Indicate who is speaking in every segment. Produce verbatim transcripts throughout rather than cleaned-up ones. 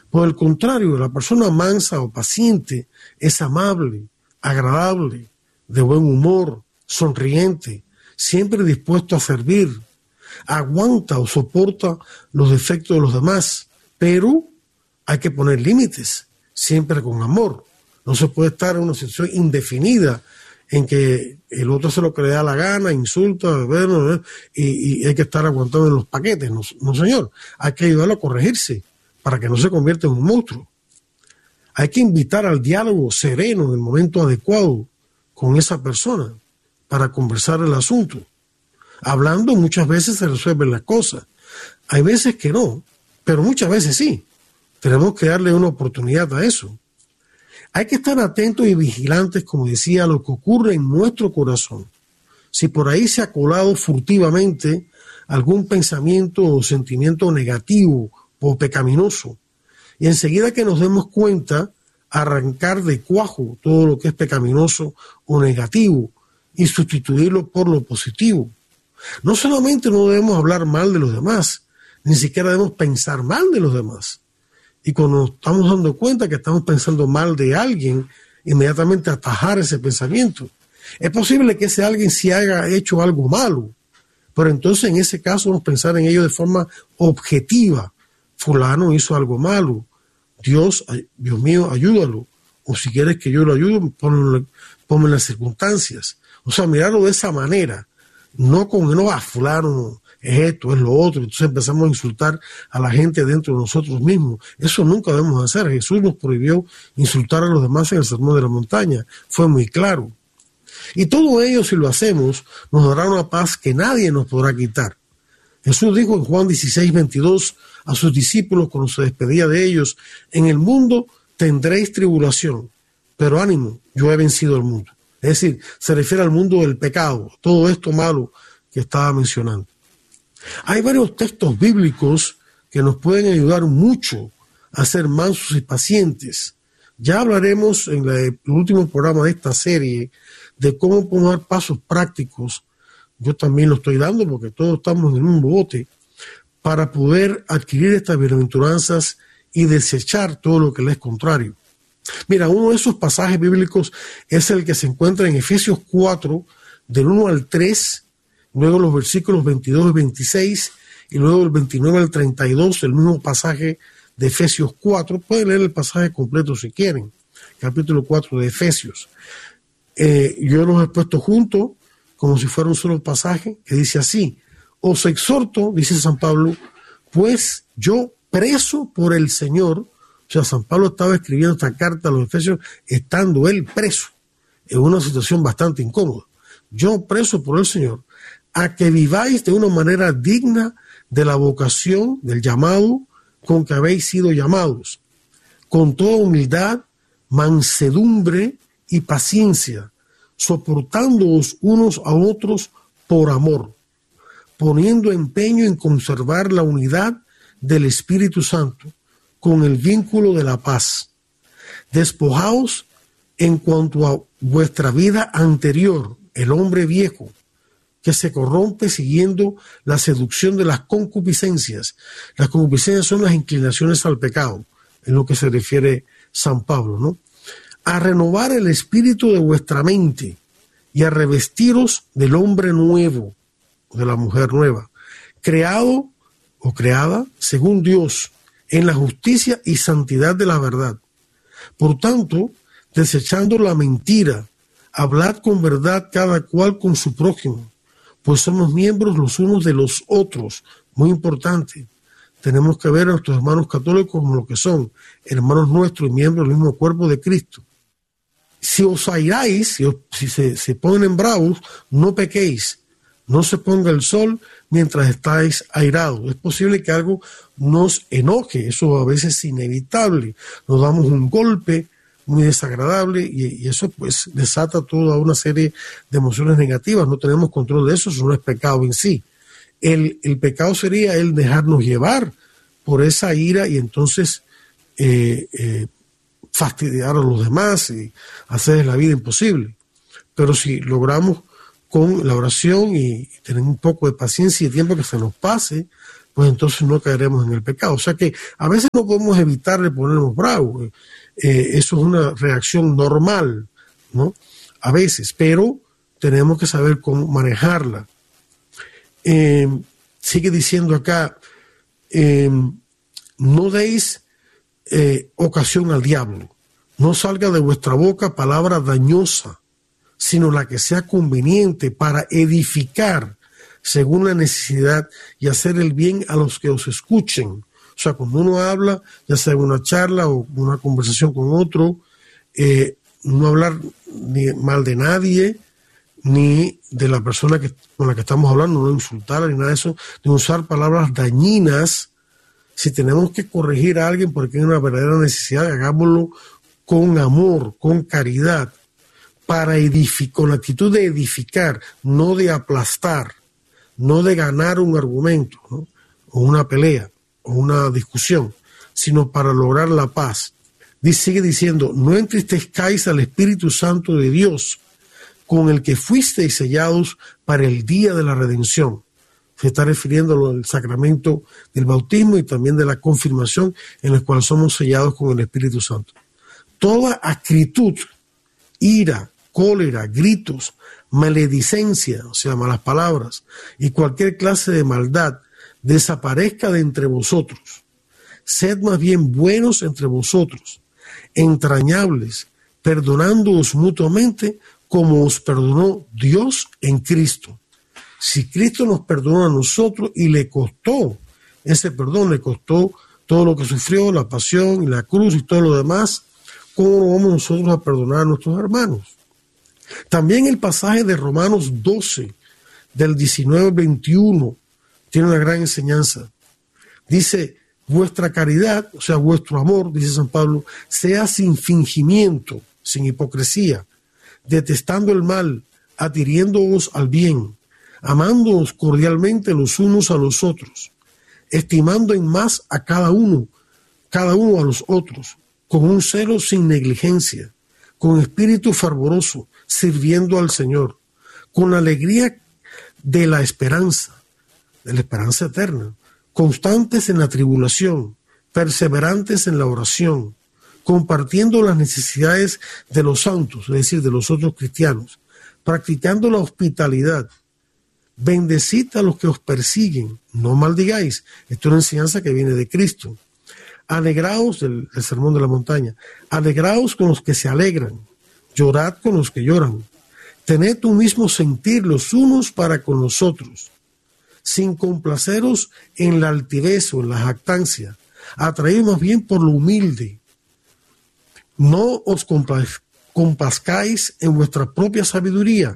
Speaker 1: Por el contrario, la persona mansa o paciente es amable, agradable, de buen humor, sonriente, siempre dispuesto a servir, aguanta o soporta los defectos de los demás, pero hay que poner límites, siempre con amor. No se puede estar en una situación indefinida en que el otro se lo que le da la gana, insulta, bueno, y, y hay que estar aguantando en los paquetes. No, no, señor, hay que ayudarlo a corregirse para que no se convierta en un monstruo. Hay que invitar al diálogo sereno en el momento adecuado con esa persona para conversar el asunto. Hablando muchas veces se resuelven las cosas. Hay veces que no, pero muchas veces sí. Tenemos que darle una oportunidad a eso. Hay que estar atentos y vigilantes, como decía, a lo que ocurre en nuestro corazón. Si por ahí se ha colado furtivamente algún pensamiento o sentimiento negativo o pecaminoso, y enseguida que nos demos cuenta, arrancar de cuajo todo lo que es pecaminoso o negativo y sustituirlo por lo positivo. No solamente no debemos hablar mal de los demás, ni siquiera debemos pensar mal de los demás. Y cuando nos estamos dando cuenta que estamos pensando mal de alguien, inmediatamente atajar ese pensamiento. Es posible que ese alguien sí haya hecho algo malo, pero entonces en ese caso vamos a pensar en ello de forma objetiva. Fulano hizo algo malo. Dios, Dios mío, ayúdalo. O si quieres que yo lo ayude, ponme, ponme en las circunstancias. O sea, mirarlo de esa manera. No con, no, a fulano es esto, es lo otro. Entonces empezamos a insultar a la gente dentro de nosotros mismos. Eso nunca debemos hacer. Jesús nos prohibió insultar a los demás en el Sermón de la Montaña. Fue muy claro. Y todo ello, si lo hacemos, nos dará una paz que nadie nos podrá quitar. Jesús dijo en Juan dieciséis, veintidós a sus discípulos cuando se despedía de ellos: en el mundo tendréis tribulación, pero ánimo, yo he vencido al mundo. Es decir, se refiere al mundo del pecado, todo esto malo que estaba mencionando. Hay varios textos bíblicos que nos pueden ayudar mucho a ser mansos y pacientes. Ya hablaremos en la, el último programa de esta serie de cómo podemos dar pasos prácticos. Yo también lo estoy dando porque todos estamos en un bote para poder adquirir estas bienaventuranzas y desechar todo lo que le es contrario. Mira, uno de esos pasajes bíblicos es el que se encuentra en Efesios cuatro, del uno al tres, luego los versículos veintidós y veintiséis, y luego del veintinueve al treinta y dos, el mismo pasaje de Efesios cuatro. Pueden leer el pasaje completo si quieren, capítulo cuatro de Efesios. Eh, yo los he puesto juntos como si fuera un solo pasaje que dice así: os exhorto, dice San Pablo, pues yo preso por el Señor. O sea, San Pablo estaba escribiendo esta carta a los Efesios estando él preso, en una situación bastante incómoda. Yo preso por el Señor, a que viváis de una manera digna de la vocación, del llamado con que habéis sido llamados, con toda humildad, mansedumbre y paciencia, soportándoos unos a otros por amor, poniendo empeño en conservar la unidad del Espíritu Santo con el vínculo de la paz. Despojaos en cuanto a vuestra vida anterior, el hombre viejo, que se corrompe siguiendo la seducción de las concupiscencias. Las concupiscencias son las inclinaciones al pecado, en lo que se refiere San Pablo, ¿no? A renovar el espíritu de vuestra mente y a revestiros del hombre nuevo, de la mujer nueva, creado o creada según Dios, en la justicia y santidad de la verdad. Por tanto, desechando la mentira, hablad con verdad cada cual con su prójimo, pues somos miembros los unos de los otros. Muy importante. Tenemos que ver a nuestros hermanos católicos como lo que son, hermanos nuestros y miembros del mismo cuerpo de Cristo. Si os airáis, si, os, si se, se ponen bravos, no pequéis. No se ponga el sol mientras estáis airados. Es posible que algo nos enoje, eso a veces es inevitable. Nos damos un golpe muy desagradable y, y eso pues desata toda una serie de emociones negativas. No tenemos control de eso, eso no es pecado en sí. El, el pecado sería el dejarnos llevar por esa ira y entonces eh, eh, fastidiar a los demás y hacer la vida imposible. Pero si logramos con la oración y tener un poco de paciencia y tiempo que se nos pase, pues entonces no caeremos en el pecado. O sea que a veces no podemos evitar de ponernos bravos. Eh, eso es una reacción normal, ¿no? A veces, pero tenemos que saber cómo manejarla. Eh, sigue diciendo acá, eh, no deis eh, ocasión al diablo, no salga de vuestra boca palabra dañosa, sino la que sea conveniente para edificar según la necesidad y hacer el bien a los que os escuchen. O sea, cuando uno habla, ya sea una charla o una conversación con otro, eh, no hablar ni mal de nadie, ni de la persona que, con la que estamos hablando, no insultarla ni nada de eso, ni usar palabras dañinas. Si tenemos que corregir a alguien porque hay una verdadera necesidad, hagámoslo con amor, con caridad, para edificar, con la actitud de edificar, no de aplastar, no de ganar un argumento, ¿no? O una pelea, o una discusión, sino para lograr la paz. Dice, sigue diciendo, no entristezcáis al Espíritu Santo de Dios, con el que fuisteis sellados para el día de la redención. Se está refiriendo al sacramento del bautismo y también de la confirmación, en el cual somos sellados con el Espíritu Santo. Toda acritud, ira, cólera, gritos, maledicencia, o sea, malas palabras, y cualquier clase de maldad, desaparezca de entre vosotros. Sed más bien buenos entre vosotros, entrañables, perdonándoos mutuamente, como os perdonó Dios en Cristo. Si Cristo nos perdonó a nosotros y le costó ese perdón, le costó todo lo que sufrió, la pasión y la cruz y todo lo demás, ¿cómo no vamos nosotros a perdonar a nuestros hermanos? También el pasaje de Romanos doce, del diecinueve al veintiuno, tiene una gran enseñanza. Dice, vuestra caridad, o sea, vuestro amor, dice San Pablo, sea sin fingimiento, sin hipocresía, detestando el mal, adhiriéndoos al bien, amándoos cordialmente los unos a los otros, estimando en más a cada uno, cada uno a los otros, con un celo sin negligencia, con espíritu fervoroso, sirviendo al Señor, con la alegría de la esperanza, de la esperanza eterna, constantes en la tribulación, perseverantes en la oración, compartiendo las necesidades de los santos, es decir, de los otros cristianos, practicando la hospitalidad. Bendecid a los que os persiguen, no maldigáis. Esto es una enseñanza que viene de Cristo. Alegraos, del, del sermón de la montaña, alegraos con los que se alegran, llorad con los que lloran. Tened un mismo sentir los unos para con los otros, sin complaceros en la altivez o en la jactancia, atraídos más bien por lo humilde. No os compazcáis en vuestra propia sabiduría,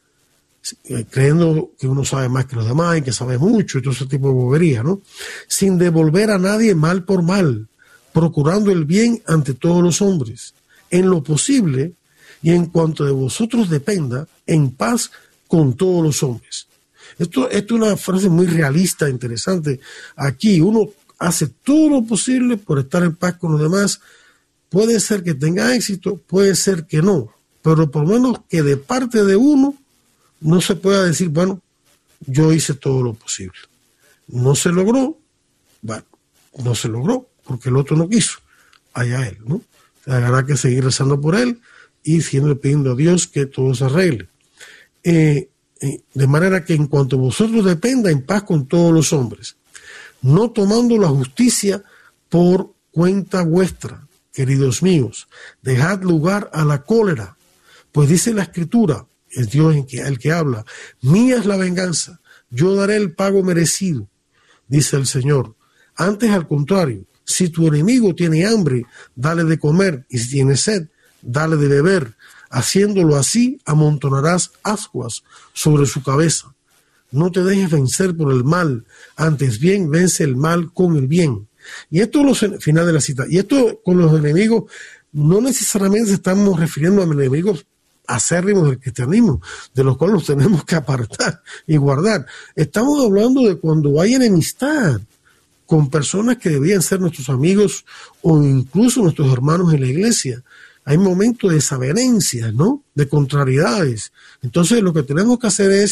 Speaker 1: creyendo que uno sabe más que los demás y que sabe mucho y todo ese tipo de bobería, ¿no? Sin devolver a nadie mal por mal, procurando el bien ante todos los hombres, en lo posible y en cuanto de vosotros dependa, en paz con todos los hombres. Esto, esto es una frase muy realista, interesante. Aquí uno hace todo lo posible por estar en paz con los demás. Puede ser que tenga éxito, puede ser que no, pero por lo menos que de parte de uno no se pueda decir, bueno, yo hice todo lo posible. No se logró, bueno, no se logró, porque el otro no quiso, allá él, ¿no? Habrá que seguir rezando por él y siempre pidiendo a Dios que todo se arregle. Eh, eh, de manera que en cuanto vosotros dependa, en paz con todos los hombres, no tomando la justicia por cuenta vuestra, queridos míos, dejad lugar a la cólera, pues dice la Escritura, es Dios el que, el que habla, mía es la venganza, yo daré el pago merecido, dice el Señor. Antes, al contrario, si tu enemigo tiene hambre, dale de comer, y si tiene sed, dale de beber. Haciéndolo así, amontonarás ascuas sobre su cabeza. No te dejes vencer por el mal, antes bien vence el mal con el bien. Y esto es el final de la cita. Y esto con los enemigos, no necesariamente estamos refiriendo a enemigos acérrimos del cristianismo, de los cuales nos tenemos que apartar y guardar. Estamos hablando de cuando hay enemistad con personas que debían ser nuestros amigos o incluso nuestros hermanos en la iglesia. Hay momentos de desavenencias, ¿no? De contrariedades. Entonces lo que tenemos que hacer es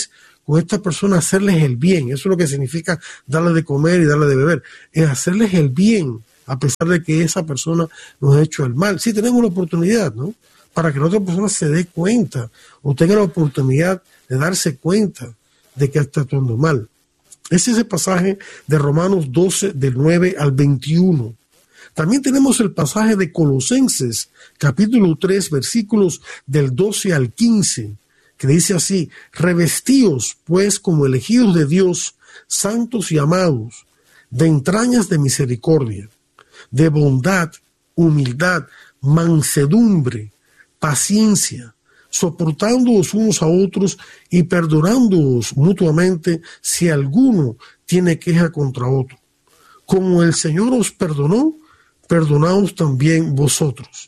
Speaker 1: con esta persona hacerles el bien. Eso es lo que significa darle de comer y darle de beber. Es hacerles el bien, a pesar de que esa persona nos ha hecho el mal. Sí tenemos la oportunidad, ¿no? Para que la otra persona se dé cuenta o tenga la oportunidad de darse cuenta de que está actuando mal. Es ese pasaje de Romanos doce, del nueve al veintiuno. También tenemos el pasaje de Colosenses, capítulo tres, versículos del doce al quince, que dice así: revestíos, pues, como elegidos de Dios, santos y amados, de entrañas de misericordia, de bondad, humildad, mansedumbre, paciencia, soportándoos unos a otros y perdonándoos mutuamente si alguno tiene queja contra otro. Como el Señor os perdonó, perdonaos también vosotros.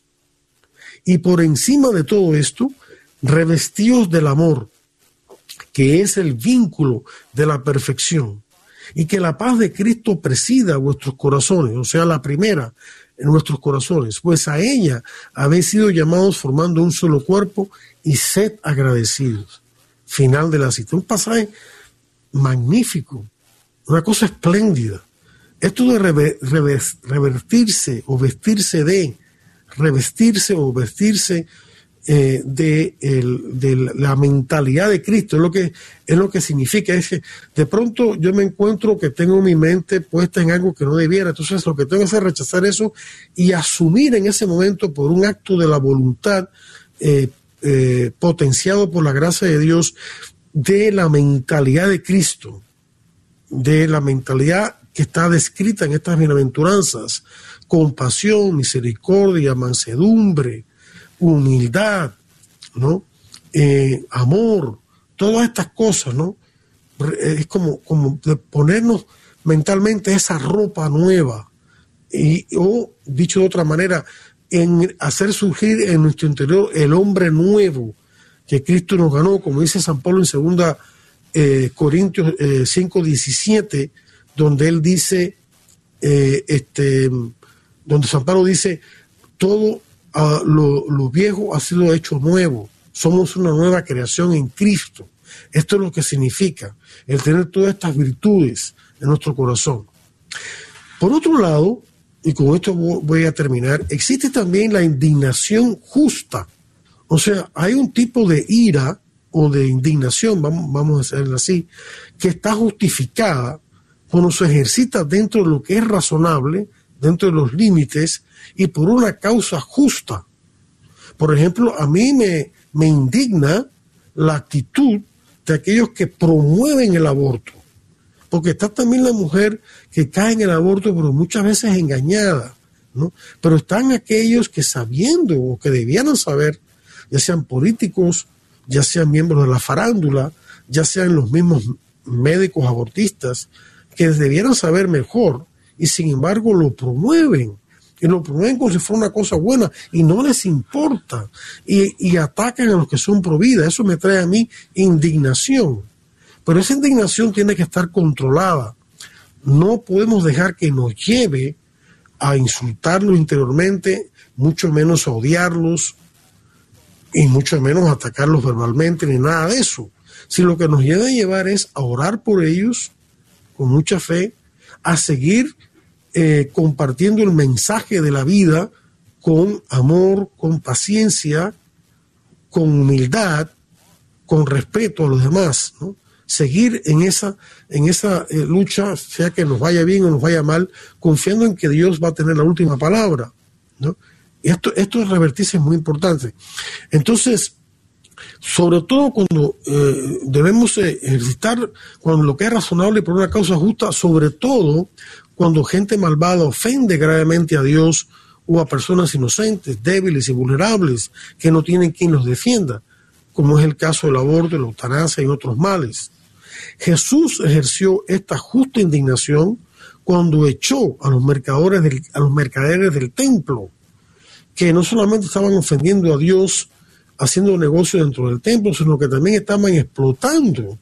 Speaker 1: Y por encima de todo esto, revestíos del amor, que es el vínculo de la perfección, y que la paz de Cristo presida vuestros corazones, o sea, la primera en nuestros corazones, pues a ella habéis sido llamados formando un solo cuerpo y sed agradecidos. Final de la cita. Un pasaje magnífico, una cosa espléndida. Esto de rever, rever, revertirse o vestirse de, revestirse o vestirse eh, de, el, de la mentalidad de Cristo, es lo que, es lo que significa. Es que de pronto yo me encuentro que tengo mi mente puesta en algo que no debiera, entonces lo que tengo que hacer es rechazar eso y asumir en ese momento, por un acto de la voluntad eh, eh, potenciado por la gracia de Dios, de la mentalidad de Cristo, de la mentalidad que está descrita en estas bienaventuranzas: compasión, misericordia, mansedumbre, humildad, ¿no? Eh, amor, todas estas cosas, ¿no? Es como, como de ponernos mentalmente esa ropa nueva, y, o dicho de otra manera, en hacer surgir en nuestro interior el hombre nuevo que Cristo nos ganó, como dice San Pablo en segunda eh, Corintios eh, cinco diecisiete, donde él dice, eh, este, donde San Pablo dice, todo uh, lo, lo viejo ha sido hecho nuevo, somos una nueva creación en Cristo. Esto es lo que significa el tener todas estas virtudes en nuestro corazón. Por otro lado, y con esto voy a terminar, existe también la indignación justa. O sea, hay un tipo de ira o de indignación, vamos, vamos a hacerlo así, que está justificada cuando se ejercita dentro de lo que es razonable, dentro de los límites y por una causa justa. Por ejemplo, a mí me, me indigna la actitud de aquellos que promueven el aborto, porque está también la mujer que cae en el aborto, pero muchas veces engañada, ¿no? Pero están aquellos que, sabiendo o que debieran saber, ya sean políticos, ya sean miembros de la farándula, ya sean los mismos médicos abortistas, que debieran saber mejor y sin embargo lo promueven, y lo promueven como si fuera una cosa buena y no les importa, y, y atacan a los que son pro vida. Eso me trae a mí indignación, pero esa indignación tiene que estar controlada. No podemos dejar que nos lleve a insultarlos interiormente, mucho menos a odiarlos y mucho menos a atacarlos verbalmente ni nada de eso. Si lo que nos lleva a llevar es a orar por ellos con mucha fe, a seguir eh, compartiendo el mensaje de la vida con amor, con paciencia, con humildad, con respeto a los demás, ¿no? Seguir en esa, en esa eh, lucha, sea que nos vaya bien o nos vaya mal, confiando en que Dios va a tener la última palabra, ¿no? Y esto, esto de revertirse es muy importante. Entonces, sobre todo cuando eh, debemos eh, ejercitar, cuando lo que es razonable por una causa justa, sobre todo cuando gente malvada ofende gravemente a Dios o a personas inocentes, débiles y vulnerables, que no tienen quien los defienda, como es el caso del aborto, la eutanasia y otros males. Jesús ejerció esta justa indignación cuando echó a los mercaderes del, a los mercaderes del templo, que no solamente estaban ofendiendo a Dios haciendo negocio dentro del templo, sino que también estaban explotando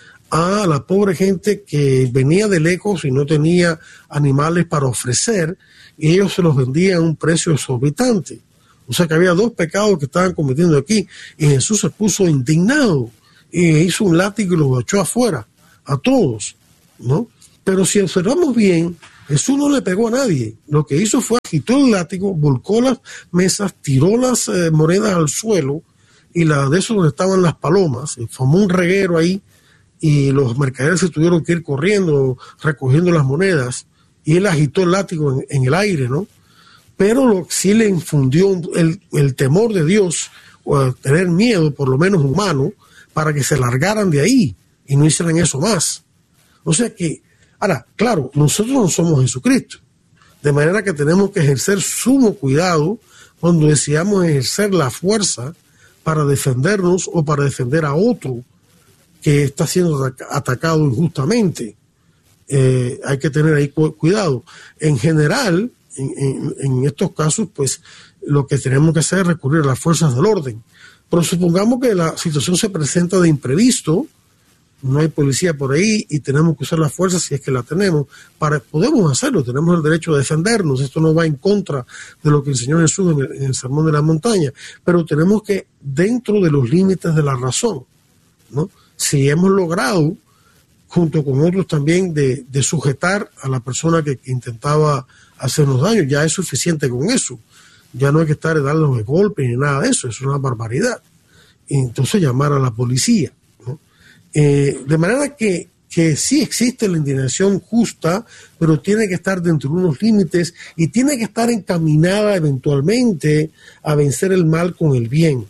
Speaker 1: a la pobre gente que venía de lejos y no tenía animales para ofrecer, y ellos se los vendían a un precio exorbitante. O sea que había dos pecados que estaban cometiendo aquí, y Jesús se puso indignado e hizo un látigo y los echó afuera, a todos, ¿no? Pero si observamos bien, Jesús no le pegó a nadie. Lo que hizo fue agitó el látigo, volcó las mesas, tiró las eh, monedas al suelo, y la de eso donde estaban las palomas, se formó un reguero ahí, y los mercaderes se tuvieron que ir corriendo, recogiendo las monedas, y él agitó el látigo en, en el aire, ¿no? Pero lo que sí le infundió el, el temor de Dios, o tener miedo, por lo menos humano, para que se largaran de ahí y no hicieran eso más. O sea que, ahora, claro, nosotros no somos Jesucristo, de manera que tenemos que ejercer sumo cuidado cuando deseamos ejercer la fuerza para defendernos o para defender a otro que está siendo atacado injustamente. Eh, hay que tener ahí cu cuidado. En general, en, en, en estos casos, pues lo que tenemos que hacer es recurrir a las fuerzas del orden. Pero supongamos que la situación se presenta de imprevisto, no hay policía por ahí y tenemos que usar la fuerza si es que la tenemos. Para, podemos hacerlo, tenemos el derecho de defendernos. Esto no va en contra de lo que enseñó Jesús en el, en el Sermón de la Montaña, pero tenemos que, dentro de los límites de la razón, ¿no? Si hemos logrado, junto con otros también, de, de sujetar a la persona que, que intentaba hacernos daño, ya es suficiente con eso. Ya no hay que estar dando de golpes ni nada de eso, es una barbaridad. Y entonces llamar a la policía, ¿no? Eh, de manera que, que sí existe la indignación justa, pero tiene que estar dentro de unos límites y tiene que estar encaminada eventualmente a vencer el mal con el bien.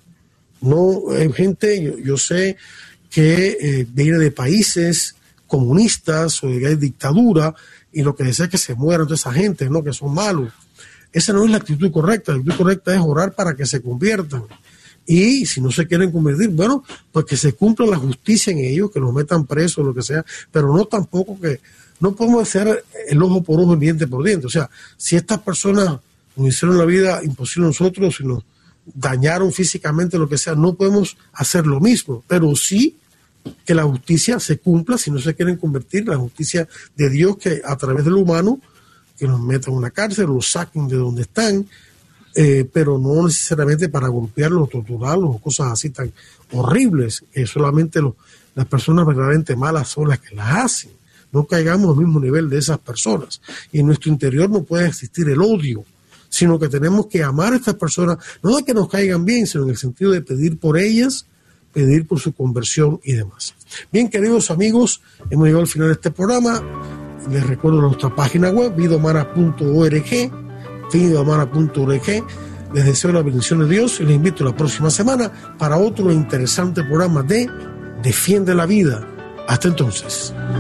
Speaker 1: No, hay gente, yo, yo sé que eh, viene de países comunistas o de hay dictadura y lo que desea es que se mueran toda esa gente, ¿no? Que son malos. Esa no es la actitud correcta. La actitud correcta es orar para que se conviertan. Y si no se quieren convertir, bueno, pues que se cumpla la justicia en ellos, que los metan presos, lo que sea, pero no tampoco que, no podemos hacer el ojo por ojo, el diente por diente. O sea, si estas personas nos hicieron la vida imposible a nosotros, si nos dañaron físicamente, lo que sea, no podemos hacer lo mismo, pero sí que la justicia se cumpla. Si no se quieren convertir, la justicia de Dios, que a través del humano, que los metan en una cárcel, los saquen de donde están, eh, pero no necesariamente para golpearlos, torturarlos o cosas así tan horribles, que solamente los, las personas verdaderamente malas son las que las hacen. No caigamos al mismo nivel de esas personas. Y en nuestro interior no puede existir el odio, sino que tenemos que amar a estas personas, no de que nos caigan bien, sino en el sentido de pedir por ellas, pedir por su conversión y demás. Bien, queridos amigos, hemos llegado al final de este programa. Les recuerdo nuestra página web, vida humana punto org, vida humana punto org. Les deseo la bendición de Dios y les invito la próxima semana para otro interesante programa de Defiende la Vida. Hasta entonces.